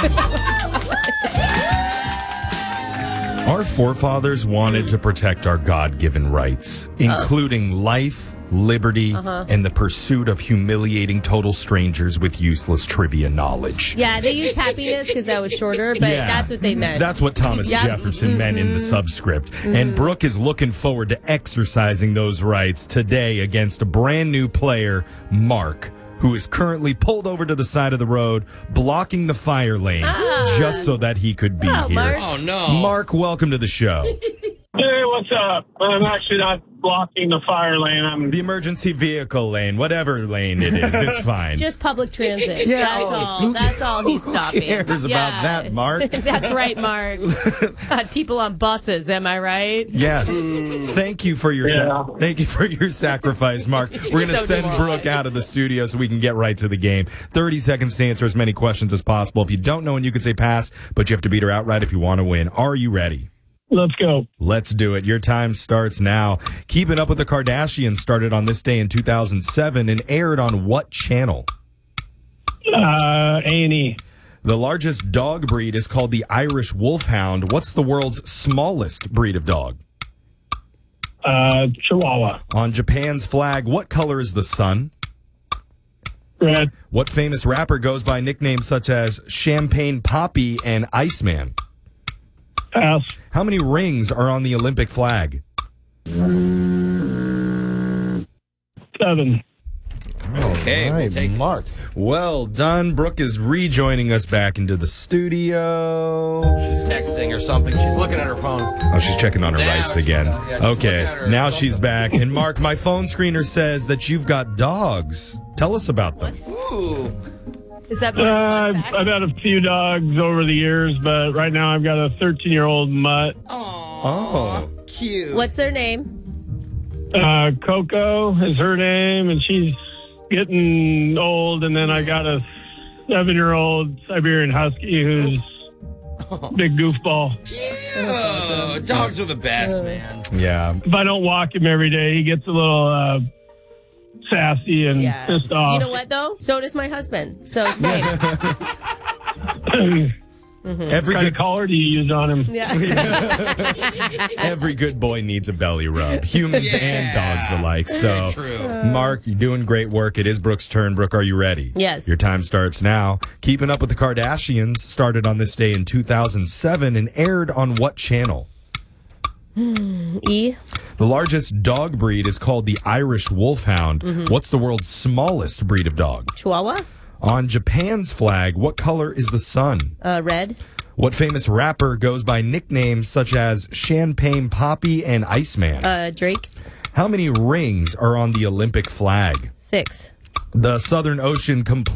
Our forefathers wanted to protect our God-given rights, including life, liberty, and the pursuit of humiliating total strangers with useless trivia knowledge. Yeah, they used happiness because that was shorter, but that's what they meant. That's what Thomas Jefferson meant in the subscript. And Brooke is looking forward to exercising those rights today against a brand new player, Mark, who is currently pulled over to the side of the road, blocking the fire lane just so that he could be here. Mark. Oh, no. Mark, welcome to the show. Hey, what's up? I'm actually not blocking the fire lane. I'm The emergency vehicle lane, whatever lane it is, it's fine. Just public transit. Yeah, That's all. That's all he's stopping. Who cares about that, Mark? That's right, Mark. God, people on buses, am I right? Yes. Thank you for your thank you for your sacrifice, Mark. We're going to send Brooke out of the studio so we can get right to the game. 30 seconds to answer as many questions as possible. If you don't know, and you can say pass, but you have to beat her outright if you want to win. Are you ready? Let's go. Let's do it. Your time starts now. Keeping Up with the Kardashians started on this day in 2007 and aired on what channel? A&E. The largest dog breed is called the Irish Wolfhound. What's the world's smallest breed of dog? Chihuahua. On Japan's flag, what color is the sun? Red. What famous rapper goes by nicknames such as Champagne Poppy and Iceman? Pass. How many rings are on the Olympic flag? 7. Okay, we'll take it. Mark. Well done. Brooke is rejoining us back into the studio. She's texting or something. She's looking at her phone. Oh, she's checking on her Yeah, rights again. yeah, she's looking Okay, at her now phone. she's back. And Mark, my phone screener says that you've got dogs. Tell us about them. Ooh. Is that Mark's fun fact? I've had a few dogs over the years, but right now I've got a 13-year-old mutt. Oh. Cute. What's their name? Coco is her name, and she's getting old. And then I got a 7-year-old Siberian Husky who's big goofball. Cute. Dogs are the best, man. Yeah. If I don't walk him every day, he gets a little sassy and pissed off. You know what, though? So does my husband. So same. Every What kind of good collar do you use on him? Yeah. every good boy needs a belly rub. Humans and dogs alike. So, True. Mark, you're doing great work. It is Brooke's turn. Brooke, are you ready? Yes. Your time starts now. Keeping Up with the Kardashians started on this day in 2007 and aired on what channel? E. The largest dog breed is called the Irish Wolfhound. What's the world's smallest breed of dog? Chihuahua. On Japan's flag, what color is the sun? Red. What famous rapper goes by nicknames such as Champagne Poppy and Iceman? Drake. How many rings are on the Olympic flag? 6. The Southern Ocean